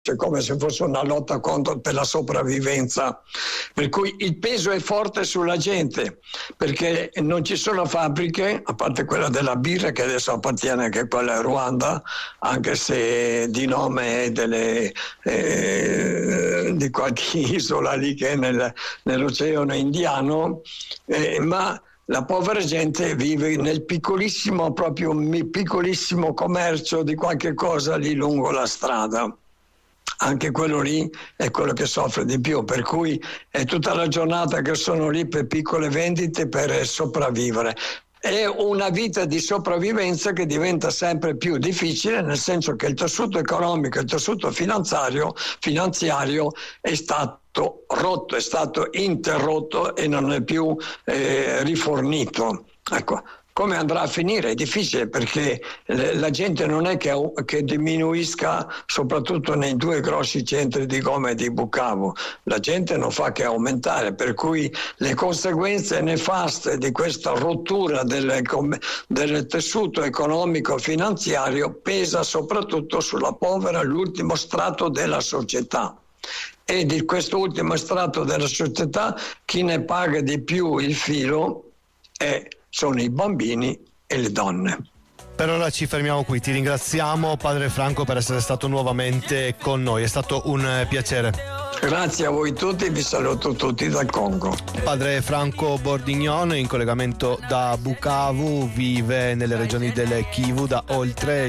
come se fosse una lotta per la sopravvivenza, per cui il peso è forte sulla gente, perché non ci sono fabbriche, a parte quella della birra che adesso appartiene anche quella al Ruanda, anche se di nome è di qualche isola lì che è nell'Oceano Indiano, ma la povera gente vive nel piccolissimo commercio di qualche cosa lì lungo la strada. Anche quello lì è quello che soffre di più, per cui è tutta la giornata che sono lì per piccole vendite per sopravvivere. È una vita di sopravvivenza che diventa sempre più difficile, nel senso che il tessuto economico, il tessuto finanziario è stato rotto, è stato interrotto e non è più rifornito. Ecco. Come andrà a finire? È difficile, perché la gente non è che diminuisca, soprattutto nei due grossi centri di Goma e di Bukavu. La gente non fa che aumentare, per cui le conseguenze nefaste di questa rottura del tessuto economico-finanziario pesa soprattutto sulla povera, l'ultimo strato della società. E di questo ultimo strato della società chi ne paga di più il filo sono i bambini e le donne. Per ora ci fermiamo qui, ti ringraziamo Padre Franco per essere stato nuovamente con noi, è stato un piacere. Grazie a voi tutti, vi saluto tutti dal Congo. Padre Franco Bordignon, in collegamento da Bukavu, vive nelle regioni del Kivu da oltre